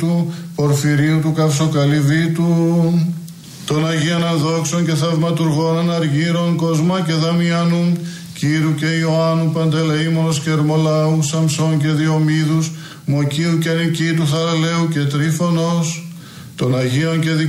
του Πορφυρίου του Καυσοκαλυβίτου, των Αγίων Αδόξων και Θαυματουργών Αναργύρων Κοσμά και Δαμιανού, Κύρου και Ιωάννου, Παντελεήμονος και Ερμολάου, Σαμψών και Διομήδους, Μοκίου και Νικήτου, Θαραλέου και Τρίφωνος, των Αγίων και